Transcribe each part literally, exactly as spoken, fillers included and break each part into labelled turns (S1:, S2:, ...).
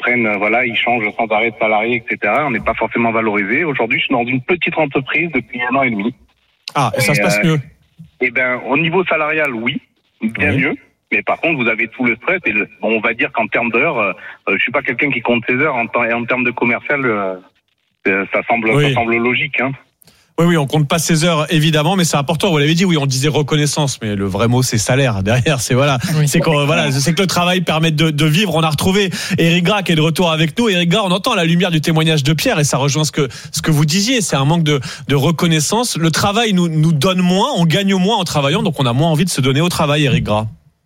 S1: prennent, euh, voilà, ils changent sans arrêt de salariés, et cetera. On n'est pas forcément valorisé. Aujourd'hui, je suis dans une petite entreprise depuis un an et demi.
S2: Ah, et ça
S1: et,
S2: se passe
S1: euh,
S2: mieux.
S1: Eh ben, au niveau salarial, oui, bien
S2: Oui.
S1: mieux. Mais par contre, vous avez tout le stress. Et le, bon, on va dire qu'en termes d'heures, euh, euh, je suis pas quelqu'un qui compte ses heures. En, temps, et en termes de commercial, euh, euh, ça semble,
S2: Oui.
S1: ça semble logique, hein.
S2: Oui, oui, on compte pas ses heures, évidemment, mais c'est important. Vous l'avez dit, oui, on disait reconnaissance, mais le vrai mot, c'est salaire. Derrière, c'est voilà,
S3: Oui.
S2: c'est qu'on, voilà, c'est que le travail permet de, de vivre. On a retrouvé Éric Gras qui est de retour avec nous. Éric Gras, on entend la lumière du témoignage de Pierre et ça rejoint ce que ce que vous disiez. C'est un manque de, de reconnaissance. Le travail nous nous donne moins, on gagne moins en travaillant, donc on a moins envie de se donner au travail. Éric Gras.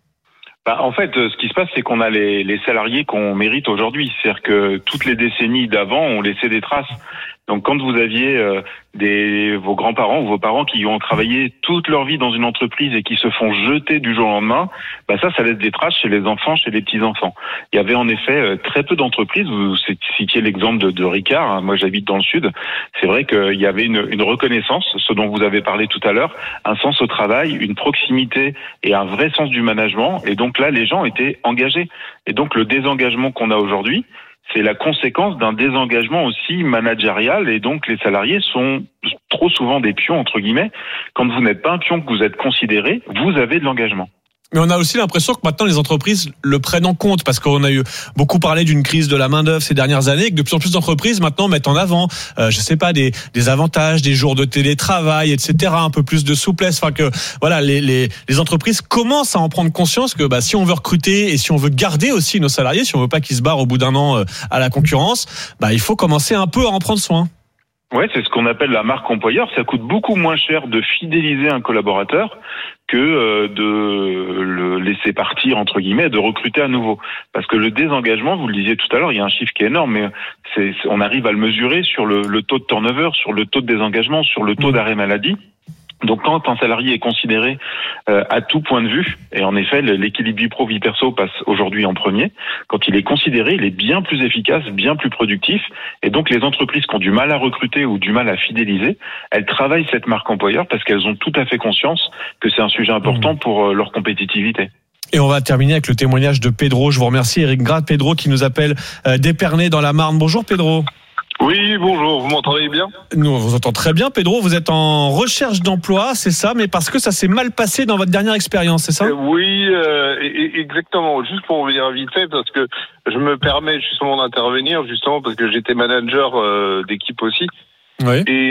S4: Bah, en fait, ce qui se passe, c'est qu'on a les, les salariés qu'on mérite aujourd'hui. C'est-à-dire que toutes les décennies d'avant ont laissé des traces. Donc, quand vous aviez euh, des vos grands-parents ou vos parents qui ont travaillé toute leur vie dans une entreprise et qui se font jeter du jour au lendemain, bah ça, ça laisse des traces chez les enfants, chez les petits-enfants. Il y avait en effet euh, très peu d'entreprises. Vous citiez l'exemple de, de Ricard. Hein. Moi, j'habite dans le sud. C'est vrai qu'il y avait une, une reconnaissance, ce dont vous avez parlé tout à l'heure, un sens au travail, une proximité et un vrai sens du management. Et donc là, les gens étaient engagés. Et donc, le désengagement qu'on a aujourd'hui, c'est la conséquence d'un désengagement aussi managérial et donc les salariés sont trop souvent des pions, entre guillemets. Quand vous n'êtes pas un pion, que vous êtes considéré, vous avez de l'engagement.
S2: Mais on a aussi l'impression que maintenant les entreprises le prennent en compte parce qu'on a eu beaucoup parlé d'une crise de la main-d'œuvre ces dernières années et que de plus en plus d'entreprises maintenant mettent en avant, euh, je sais pas, des, des avantages, des jours de télétravail, et cetera, un peu plus de souplesse. Enfin que voilà, les, les, les entreprises commencent à en prendre conscience que bah, si on veut recruter et si on veut garder aussi nos salariés, si on veut pas qu'ils se barrent au bout d'un an euh, à la concurrence, bah il faut commencer un peu à en prendre soin.
S4: Ouais, c'est ce qu'on appelle la marque employeur. Ça coûte beaucoup moins cher de fidéliser un collaborateur que euh, de le laisser partir, entre guillemets, de recruter à nouveau. Parce que le désengagement, vous le disiez tout à l'heure, il y a un chiffre qui est énorme, mais c'est, on arrive à le mesurer sur le, le taux de turnover, sur le taux de désengagement, sur le taux d'arrêt maladie. Donc quand un salarié est considéré euh, à tout point de vue, et en effet l'équilibre vie pro vie perso passe aujourd'hui en premier, quand il est considéré, il est bien plus efficace, bien plus productif, et donc les entreprises qui ont du mal à recruter ou du mal à fidéliser, elles travaillent cette marque employeur parce qu'elles ont tout à fait conscience que c'est un sujet important pour euh, leur compétitivité.
S2: Et on va terminer avec le témoignage de Pedro. Je vous remercie Éric Gras, Pedro qui nous appelle euh, d'Épernay dans la Marne. Bonjour Pedro.
S5: Oui, bonjour, vous m'entendez bien ?
S2: Nous, on vous entend très bien, Pedro. Vous êtes en recherche d'emploi, c'est ça, mais parce que ça s'est mal passé dans votre dernière expérience, c'est ça ?
S5: euh, Oui, euh, exactement. Juste pour revenir vite fait, parce que je me permets justement d'intervenir, justement parce que j'étais manager euh, d'équipe aussi.
S2: Oui.
S5: Et,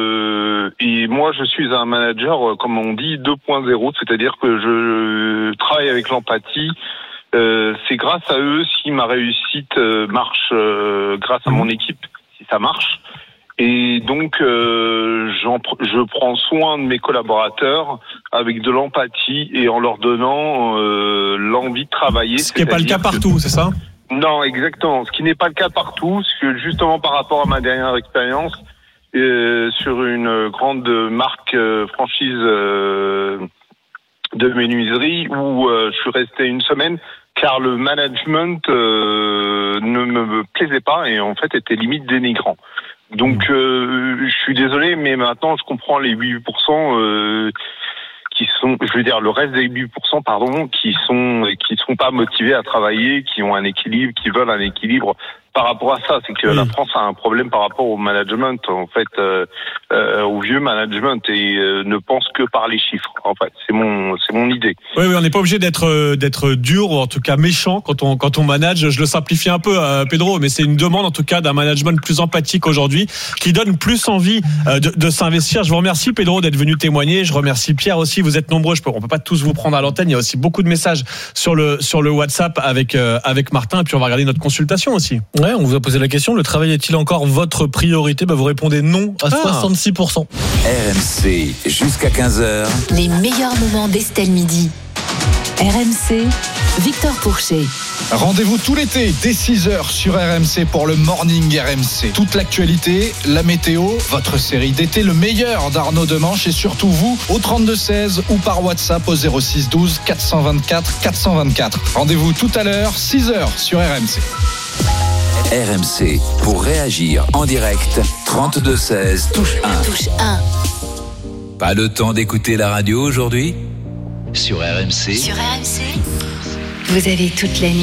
S5: euh, et moi, je suis un manager, comme on dit, deux point zéro, c'est-à-dire que je travaille avec l'empathie. Euh, c'est grâce à eux si ma réussite euh, marche, euh, grâce à mon équipe. Si ça marche. Et donc, euh, j'en, je prends soin de mes collaborateurs avec de l'empathie et en leur donnant euh, l'envie de travailler.
S2: Ce qui n'est pas le cas partout,
S5: que...
S2: c'est ça ?
S5: Non, exactement. Ce qui n'est pas le cas partout, parce que justement par rapport à ma dernière expérience, euh, sur une grande marque euh, franchise euh, de menuiserie, où euh, je suis resté une semaine, car le management euh, ne me plaisait pas et en fait était limite dénigrant. Donc euh, je suis désolé, mais maintenant je comprends les huit pour cent euh, qui sont, je veux dire le reste des huit pour cent pardon, qui sont qui sont pas motivés à travailler, qui ont un équilibre, qui veulent un équilibre. Par rapport à ça, c'est que oui. La France a un problème par rapport au management, en fait, euh, euh, au vieux management et euh, ne pense que par les chiffres. En fait, c'est mon, c'est mon idée.
S2: Oui, oui, on n'est pas obligé d'être d'être dur ou en tout cas méchant quand on quand on manage. Je le simplifie un peu, euh, Pedro, mais c'est une demande en tout cas d'un management plus empathique aujourd'hui, qui donne plus envie euh, de, de s'investir. Je vous remercie, Pedro, d'être venu témoigner. Je remercie Pierre aussi. Vous êtes nombreux. Je peux, on peut pas tous vous prendre à l'antenne. Il y a aussi beaucoup de messages sur le sur le WhatsApp avec euh, avec Martin. Et puis on va regarder notre consultation aussi.
S3: Ouais, on vous a posé la question, le travail est-il encore votre priorité ? Bah vous répondez non à soixante-six pour cent.
S6: R M C, jusqu'à quinze heures.
S7: Les meilleurs moments d'Estelle Midi. R M C, Victor Pourchet.
S8: Rendez-vous tout l'été, dès six heures sur R M C pour le Morning R M C. Toute l'actualité, la météo, votre série d'été, le meilleur d'Arnaud Demanche et surtout vous, au trente-deux seize ou par WhatsApp au zéro six douze quatre cent vingt-quatre quatre cent vingt-quatre. Rendez-vous tout à l'heure, six heures sur R M C.
S6: R M C, pour réagir en direct, trente-deux seize, touche un.
S7: Touche un.
S6: Pas le temps d'écouter la radio aujourd'hui ? Sur R M C.
S7: Sur R M C, vous avez toute la nuit.